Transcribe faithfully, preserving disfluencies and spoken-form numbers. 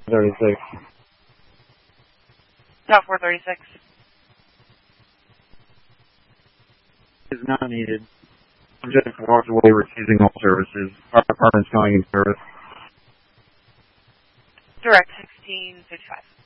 thirty-six. South four thirty-six. Is not needed. Subject walks away refusing all services. Our department's going in service. Direct sixteen fifty-five.